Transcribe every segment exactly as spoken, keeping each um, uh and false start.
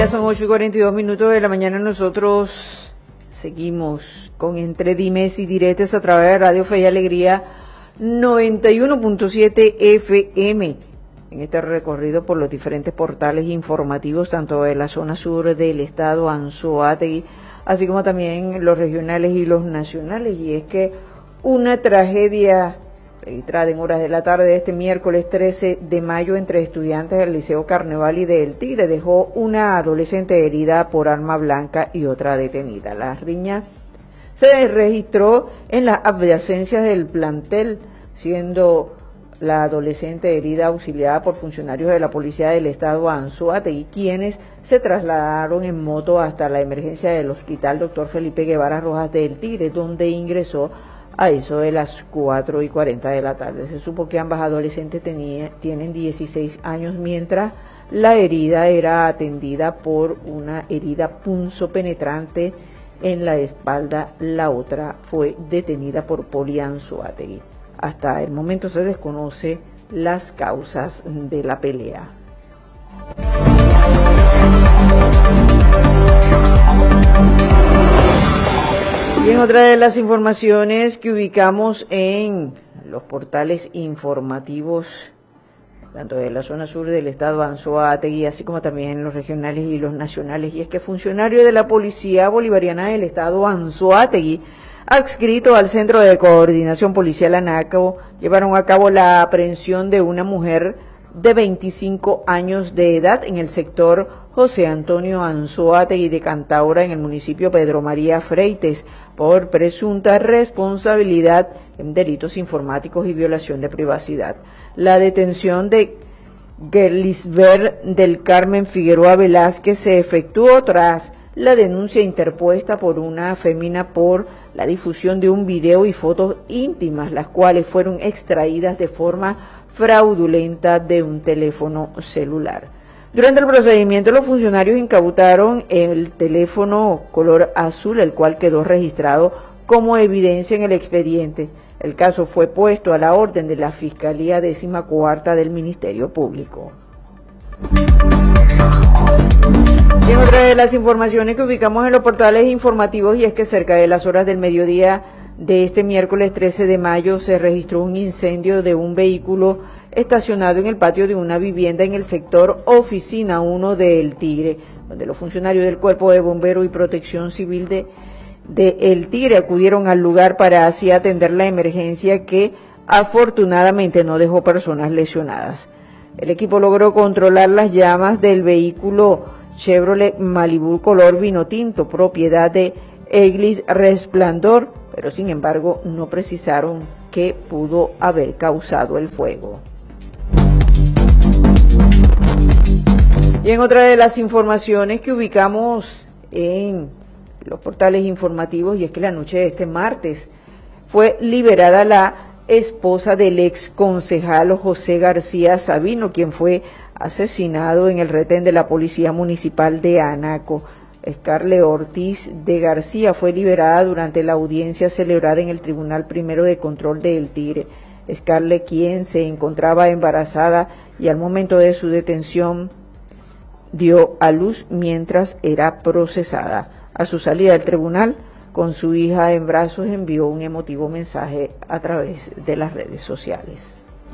son ocho y cuarenta y dos minutos de la mañana. Nosotros seguimos con Entre Dimes y Diretes a través de Radio Fe y Alegría noventa y uno punto siete F M. En este recorrido por los diferentes portales informativos, tanto de la zona sur del estado Anzoátegui, así como también los regionales y los nacionales. Y es que una tragedia registrada en horas de la tarde de este miércoles trece de mayo entre estudiantes del Liceo Carnaval y del Tigre dejó una adolescente herida por arma blanca y otra detenida. La riña se registró en las adyacencias del plantel, siendo la adolescente herida auxiliada por funcionarios de la Policía del Estado Anzoátegui, quienes se trasladaron en moto hasta la emergencia del Hospital Doctor Felipe Guevara Rojas del Tigre, donde ingresó a eso de las cuatro y cuarenta de la tarde. Se supo que ambas adolescentes tenía, tienen dieciséis años, mientras la herida era atendida por una herida punzopenetrante en la espalda. La otra fue detenida por Poli Anzoátegui. Hasta el momento se desconoce las causas de la pelea. Y en otra de las informaciones que ubicamos en los portales informativos, tanto de la zona sur del estado Anzoátegui, así como también en los regionales y los nacionales, y es que funcionarios de la Policía Bolivariana del estado Anzoátegui, adscrito al Centro de Coordinación Policial ANACO, llevaron a cabo la aprehensión de una mujer de veinticinco años de edad en el sector José Antonio Anzoátegui de Cantaura, en el municipio Pedro María Freites, por presunta responsabilidad en delitos informáticos y violación de privacidad. La detención de Gelisber del Carmen Figueroa Velázquez se efectuó tras la denuncia interpuesta por una fémina por la difusión de un video y fotos íntimas, las cuales fueron extraídas de forma fraudulenta de un teléfono celular. Durante el procedimiento, los funcionarios incautaron el teléfono color azul, el cual quedó registrado como evidencia en el expediente. El caso fue puesto a la orden de la Fiscalía Décima Cuarta del Ministerio Público. Y en otra de las informaciones que ubicamos en los portales informativos, y es que cerca de las horas del mediodía de este miércoles trece de mayo se registró un incendio de un vehículo estacionado en el patio de una vivienda en el sector Oficina uno de El Tigre, donde los funcionarios del Cuerpo de Bomberos y Protección Civil de, de El Tigre acudieron al lugar para así atender la emergencia, que afortunadamente no dejó personas lesionadas. El equipo logró controlar las llamas del vehículo Chevrolet Malibu color vino tinto, propiedad de Eglis Resplandor, pero sin embargo no precisaron qué pudo haber causado el fuego. Y en otra de las informaciones que ubicamos en los portales informativos, y es que la noche de este martes fue liberada la esposa del ex concejal José García Sabino, quien fue asesinado en el retén de la Policía Municipal de Anaco. Scarlett Ortiz de García fue liberada durante la audiencia celebrada en el Tribunal Primero de Control de El Tigre. Scarlett, quien se encontraba embarazada y al momento de su detención dio a luz mientras era procesada. A su salida del tribunal, con su hija en brazos, envió un emotivo mensaje a través de las redes sociales.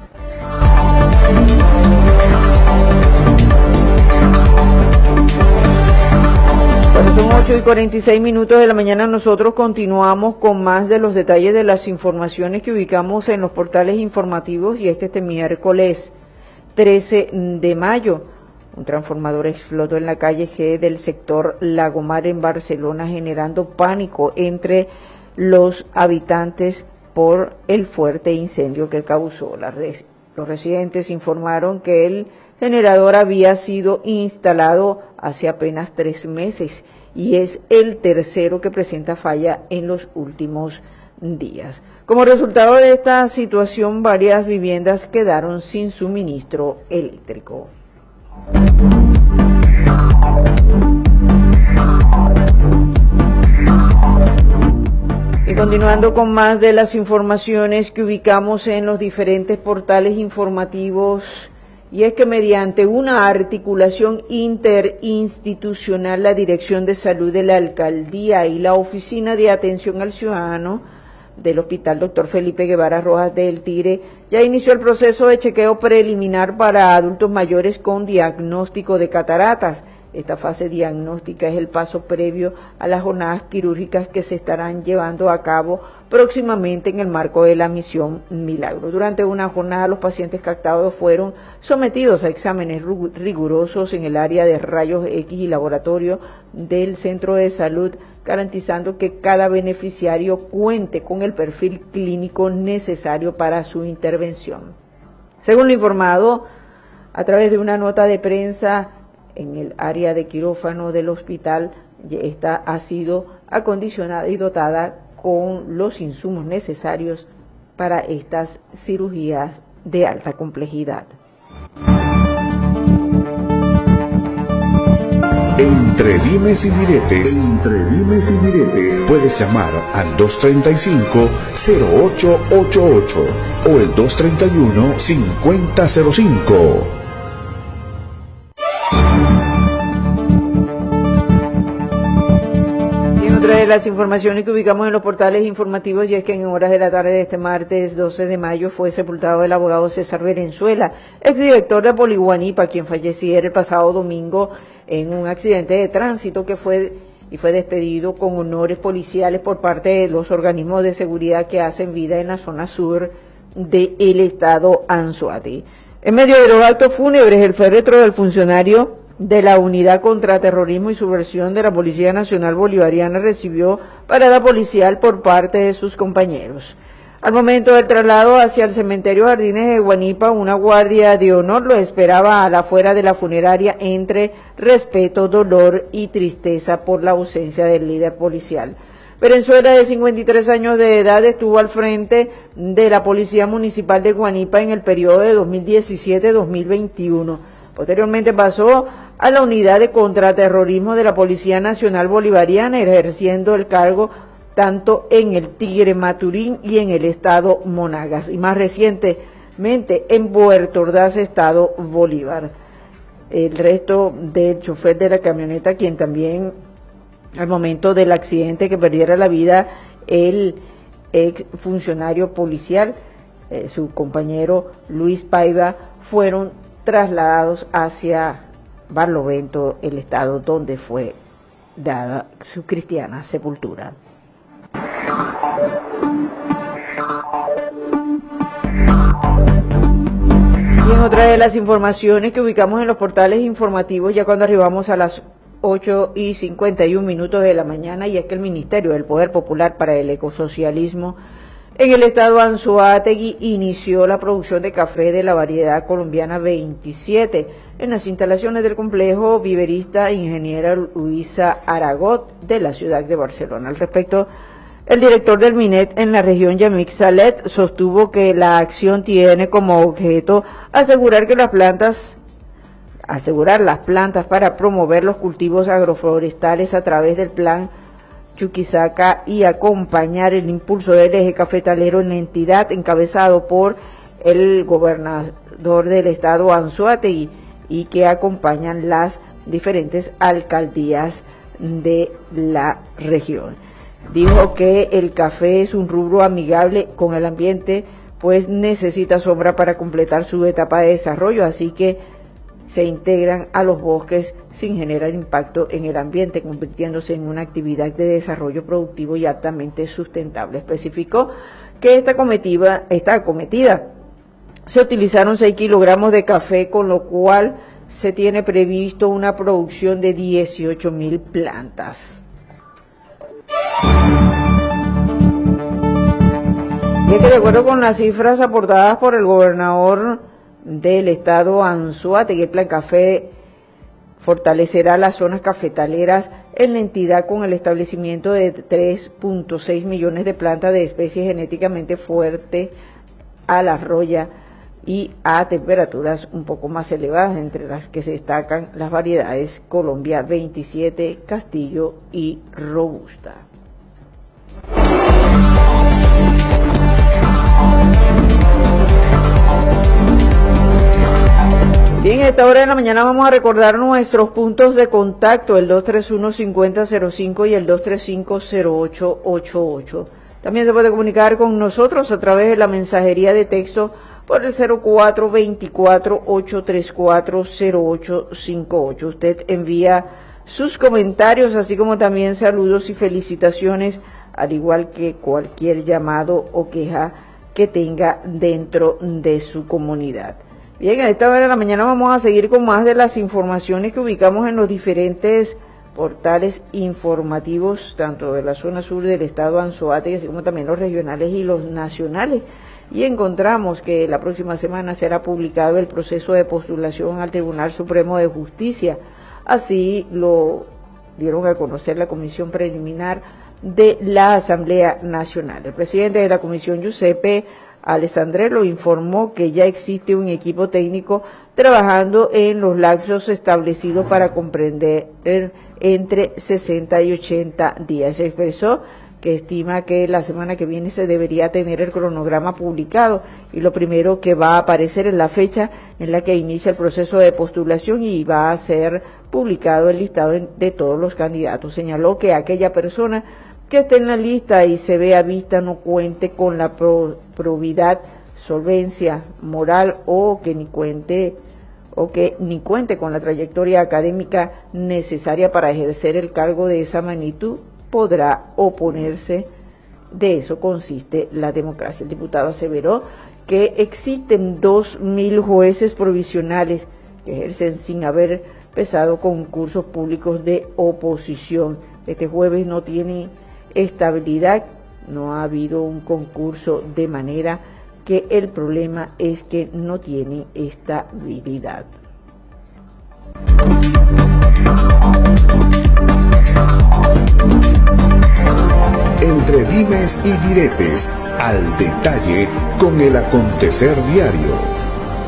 Cuando son ocho y cuarenta y seis minutos de la mañana, nosotros continuamos con más de los detalles de las informaciones que ubicamos en los portales informativos, y es que este miércoles trece de mayo, un transformador explotó en la calle G del sector Lagomar en Barcelona, generando pánico entre los habitantes por el fuerte incendio que causó. Los residentes informaron que el generador había sido instalado hace apenas tres meses y es el tercero que presenta falla en los últimos días. Como resultado de esta situación, varias viviendas quedaron sin suministro eléctrico. Y continuando con más de las informaciones que ubicamos en los diferentes portales informativos y es que mediante una articulación interinstitucional, la Dirección de Salud de la Alcaldía y la Oficina de Atención al Ciudadano del Hospital Doctor Felipe Guevara Rojas del Tigre ya inició el proceso de chequeo preliminar para adultos mayores con diagnóstico de cataratas. Esta fase diagnóstica es el paso previo a las jornadas quirúrgicas que se estarán llevando a cabo próximamente en el marco de la Misión Milagro. Durante una jornada, los pacientes captados fueron sometidos a exámenes rigurosos en el área de rayos X y laboratorio del centro de salud, garantizando que cada beneficiario cuente con el perfil clínico necesario para su intervención. Según lo informado a través de una nota de prensa, en el área de quirófano del hospital, esta ha sido acondicionada y dotada con los insumos necesarios para estas cirugías de alta complejidad. Entre dimes y diretes, entre dimes y diretes, puedes llamar al dos treinta y cinco, cero ocho ochenta y ocho o el dos treinta y uno, cincuenta cero cinco. Otra de las informaciones que ubicamos en los portales informativos, y es que en horas de la tarde de este martes doce de mayo fue sepultado el abogado César Valenzuela, exdirector de Poliguanipa, quien falleciera el pasado domingo en un accidente de tránsito que fue y fue despedido con honores policiales por parte de los organismos de seguridad que hacen vida en la zona sur del estado Anzoátegui. En medio de los actos fúnebres, el féretro del funcionario de la Unidad contra Terrorismo y Subversión de la Policía Nacional Bolivariana recibió parada policial por parte de sus compañeros. Al momento del traslado hacia el cementerio Jardines de Guanipa, una guardia de honor lo esperaba a la afuera de la funeraria entre respeto, dolor y tristeza por la ausencia del líder policial. Valenzuela, de cincuenta y tres años de edad, estuvo al frente de la Policía Municipal de Guanipa en el periodo de dos mil diecisiete a dos mil veintiuno. Posteriormente pasó a la Unidad de Contraterrorismo de la Policía Nacional Bolivariana, ejerciendo el cargo tanto en el Tigre, Maturín y en el estado Monagas, y más recientemente en Puerto Ordaz, estado Bolívar. El resto del chofer de la camioneta, quien también al momento del accidente que perdiera la vida el ex funcionario policial, eh, su compañero Luis Paiva, fueron trasladados hacia Barlovento, el estado donde fue dada su cristiana sepultura. Y en otra de las informaciones que ubicamos en los portales informativos, ya cuando arribamos a las ocho y cincuenta y un minutos de la mañana, y es que el Ministerio del Poder Popular para el Ecosocialismo en el estado Anzoátegui inició la producción de café de la variedad colombiana veintisiete en las instalaciones del complejo viverista Ingeniera Luisa Aragot de la ciudad de Barcelona. Al respecto, el director del MINET en la región, Yamik Salet, sostuvo que la acción tiene como objeto asegurar que las plantas asegurar las plantas para promover los cultivos agroforestales a través del plan Chuquisaca y acompañar el impulso del eje cafetalero en la entidad, encabezado por el gobernador del estado Anzoátegui, y que acompañan las diferentes alcaldías de la región. Dijo que el café es un rubro amigable con el ambiente, pues necesita sombra para completar su etapa de desarrollo, así que se integran a los bosques sin generar impacto en el ambiente, convirtiéndose en una actividad de desarrollo productivo y altamente sustentable. Especificó que esta comitiva, esta acometida se utilizaron seis kilogramos de café, con lo cual se tiene previsto una producción de dieciocho mil plantas. Y es que de acuerdo con las cifras aportadas por el gobernador del estado Anzoátegui, el Plan Café fortalecerá las zonas cafetaleras en la entidad con el establecimiento de tres punto seis millones de plantas de especies genéticamente fuertes a la roya y a temperaturas un poco más elevadas, entre las que se destacan las variedades Colombia veintisiete, Castillo y Robusta. Bien, a esta hora de la mañana vamos a recordar nuestros puntos de contacto, el dos tres uno, cinco cero cero cinco y el dos tres cinco, cero ocho ocho ocho. También se puede comunicar con nosotros a través de la mensajería de texto por el cero cuatro veinticuatro, ochocientos treinta y cuatro, cero ocho cinco ocho. Usted envía sus comentarios, así como también saludos y felicitaciones, al igual que cualquier llamado o queja que tenga dentro de su comunidad. Bien, a esta hora de la mañana vamos a seguir con más de las informaciones que ubicamos en los diferentes portales informativos, tanto de la zona sur del estado Anzoátegui, así como también los regionales y los nacionales. Y encontramos que la próxima semana será publicado el proceso de postulación al Tribunal Supremo de Justicia. Así lo dieron a conocer la Comisión Preliminar de la Asamblea Nacional. El presidente de la Comisión, Giuseppe Alessandre, lo informó que ya existe un equipo técnico trabajando en los lapsos establecidos para comprender entre sesenta y ochenta días. Se expresó que estima que la semana que viene se debería tener el cronograma publicado y lo primero que va a aparecer es la fecha en la que inicia el proceso de postulación y va a ser publicado el listado de todos los candidatos. Señaló que aquella persona que esté en la lista y se vea vista no cuente con la pro, probidad, solvencia moral o que ni cuente o que ni cuente con la trayectoria académica necesaria para ejercer el cargo de esa magnitud, podrá oponerse. De eso consiste la democracia. El diputado aseveró que existen dos mil jueces provisionales que ejercen sin haber pesado concursos públicos de oposición. Este jueves no tiene estabilidad, no ha habido un concurso, de manera que el problema es que no tiene estabilidad. Entre dimes y diretes, al detalle con el acontecer diario.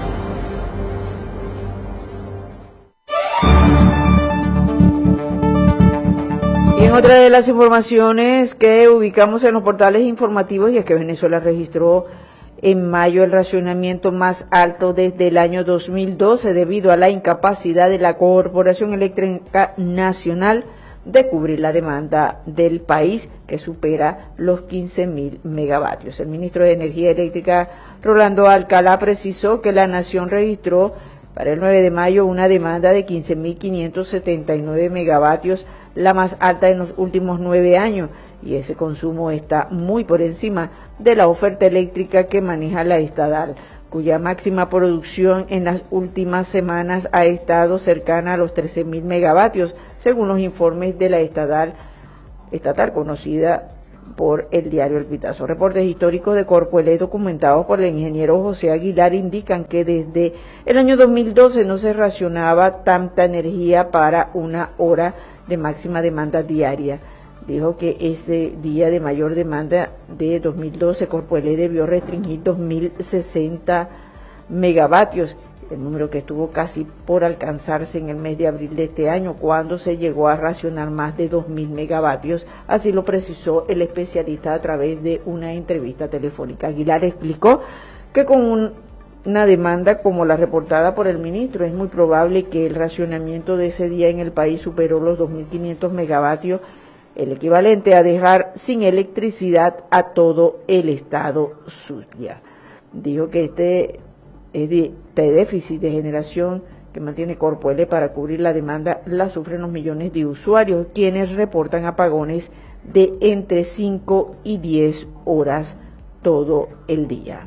Otra de las informaciones que ubicamos en los portales informativos y es que Venezuela registró en mayo el racionamiento más alto desde el año dos mil doce debido a la incapacidad de la Corporación Eléctrica Nacional de cubrir la demanda del país, que supera los quince mil megavatios. El ministro de Energía Eléctrica, Rolando Alcalá, precisó que la nación registró para el nueve de mayo una demanda de quince mil quinientos setenta y nueve megavatios, la más alta en los últimos nueve años, y ese consumo está muy por encima de la oferta eléctrica que maneja la Estadal, cuya máxima producción en las últimas semanas ha estado cercana a los trece mil megavatios, según los informes de la Estadal, estatal conocida por el diario El Pitazo. Reportes históricos de Corpoelec documentados por el ingeniero José Aguilar indican que desde el año dos mil doce no se racionaba tanta energía para una hora de máxima demanda diaria. Dijo que ese día de mayor demanda de dos mil doce, Corpoelec debió restringir dos mil sesenta megavatios, el número que estuvo casi por alcanzarse en el mes de abril de este año, cuando se llegó a racionar más de dos mil megavatios, así lo precisó el especialista a través de una entrevista telefónica. Aguilar explicó que con un una demanda como la reportada por el ministro, es muy probable que el racionamiento de ese día en el país superó los dos mil quinientos megavatios, el equivalente a dejar sin electricidad a todo el estado Zulia. Dijo que este, este déficit de generación que mantiene Corpoelec para cubrir la demanda la sufren los millones de usuarios, quienes reportan apagones de entre cinco y diez horas todo el día.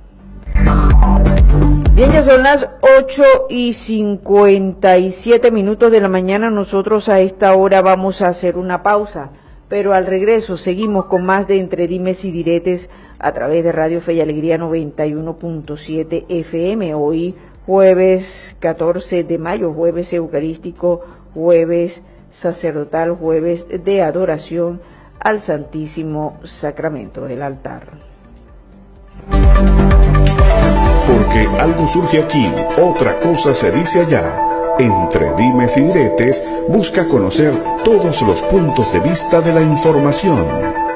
Bien, ya son las ocho y cincuenta y siete minutos de la mañana. Nosotros a esta hora vamos a hacer una pausa, pero al regreso seguimos con más de Entre Dimes y Diretes a través de Radio Fe y Alegría noventa y uno punto siete F M. Hoy jueves catorce de mayo, jueves eucarístico, jueves sacerdotal, jueves de adoración al Santísimo Sacramento del altar. Porque algo surge aquí, otra cosa se dice allá. Entre dimes y diretes, busca conocer todos los puntos de vista de la información.